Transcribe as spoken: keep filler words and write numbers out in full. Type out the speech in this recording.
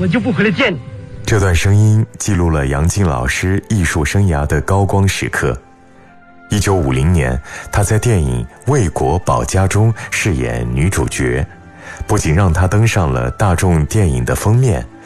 我就不回来见你。 这段声音记录了杨静老师艺术生涯的高光时刻。一九五零年，她在电影《为国保家》中饰演女主角，不仅让她登上了大众电影的封面，